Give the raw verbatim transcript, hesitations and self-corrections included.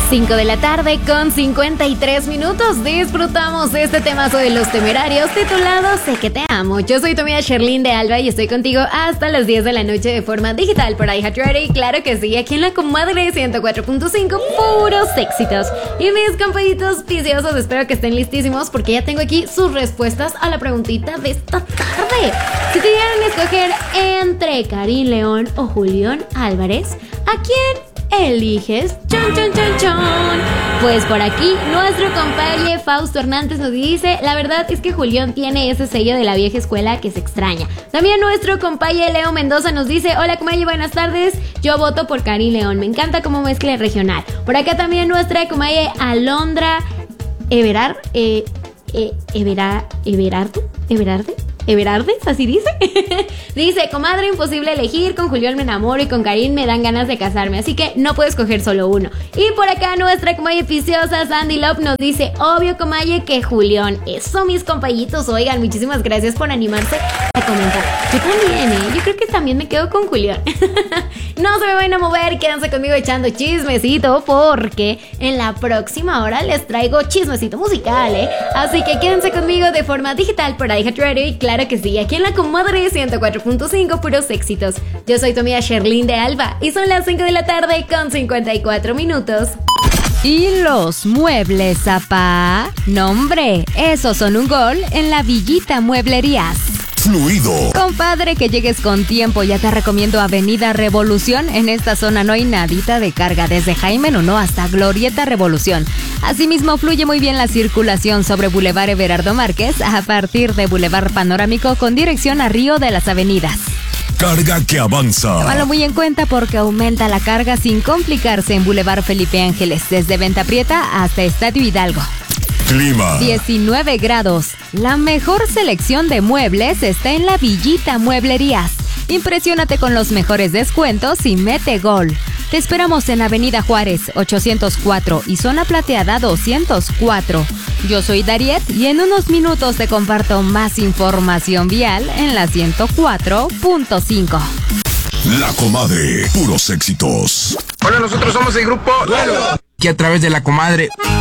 cinco de la tarde con cincuenta y tres minutos. Disfrutamos de este temazo de Los Temerarios titulado Sé que te amo. Yo soy tu amiga Sherlyn de Alba y estoy contigo hasta las diez de la noche de forma digital por iHeartRadio. Claro que sí, aquí en la comadre ciento cuatro punto cinco, puros éxitos. Y mis compañitos viciosos, espero que estén listísimos porque ya tengo aquí sus respuestas a la preguntita de esta tarde. Si te dieran a escoger entre Karim León o Julián Álvarez, ¿a quién eliges? Chon, chon, chon, chon. Pues por aquí nuestro compañero Fausto Hernández nos dice: la verdad es que Julián tiene ese sello de la vieja escuela que se extraña. También nuestro compañero Leo Mendoza nos dice: hola comadre, buenas tardes, yo voto por Karim León, me encanta cómo mezcla el regional. Por acá también nuestra comadre Alondra Everard eh, eh, Everard Everardo Everarde Everardes, así dice. Dice: comadre, imposible elegir, con Julián me enamoro y con Karim me dan ganas de casarme, así que no puedo escoger solo uno. Y por acá nuestra comadre viciosa Sandy Love nos dice: obvio comadre que Julián. Eso, mis compañitos, oigan, muchísimas gracias por animarse a comentar. Yo también, eh, yo creo que también me quedo con Julián. No se me vayan a mover, quédense conmigo echando chismecito, porque en la próxima hora les traigo chismecito musical, eh. Así que quédense conmigo de forma digital por iHeartRadio y claro que sí, aquí en la comadre ciento cuatro punto cinco, puros éxitos. Yo soy tu amiga Sherlyn de Alba y son las cinco de la tarde con cincuenta y cuatro minutos. ¿Y los muebles, zapá? No, hombre, esos son un gol en la Villita Mueblerías. Fluido. Compadre, que llegues con tiempo, ya te recomiendo Avenida Revolución. En esta zona no hay nadita de carga, desde Jaime Nuno hasta Glorieta Revolución. Asimismo, fluye muy bien la circulación sobre Boulevard Everardo Márquez a partir de Boulevard Panorámico con dirección a Río de las Avenidas. Carga que avanza. Tómalo muy en cuenta porque aumenta la carga sin complicarse en Boulevard Felipe Ángeles, desde Venta Prieta hasta Estadio Hidalgo. Clima. diecinueve grados. La mejor selección de muebles está en la Villita Mueblerías. Impresiónate con los mejores descuentos y mete gol. Te esperamos en Avenida Juárez ochocientos cuatro y Zona Plateada doscientos cuatro. Yo soy Dariet y en unos minutos te comparto más información vial en la ciento cuatro punto cinco. La comadre, puros éxitos. Hola, nosotros somos el grupo Duelo, que a través de La Comadre